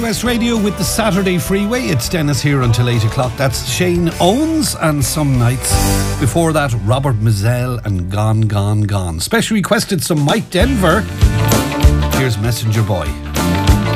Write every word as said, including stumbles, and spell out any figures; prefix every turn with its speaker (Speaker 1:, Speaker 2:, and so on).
Speaker 1: Pure West Radio with the Saturday Freeway. It's Dennis here until eight o'clock. That's Shane Owens and Some Nights. Before that, Robert Mazel and Gone, Gone, Gone. Special requested some Mike Denver. Here's Messenger Boy.